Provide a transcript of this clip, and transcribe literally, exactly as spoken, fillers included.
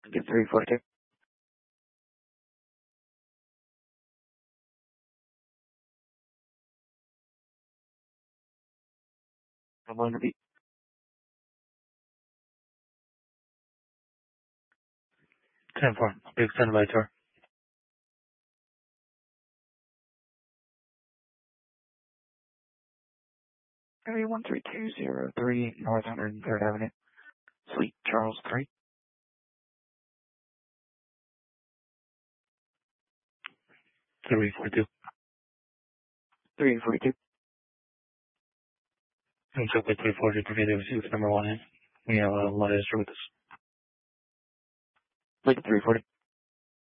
Get three forty-two. I'm on the beat. ten four. Big extended by tour. Area one three two zero three North one hundred third Avenue. Suite Charles three. three forty-two. three forty-two. And so quick three forty to video received number one in. We have a lot of history with this. Like three forty.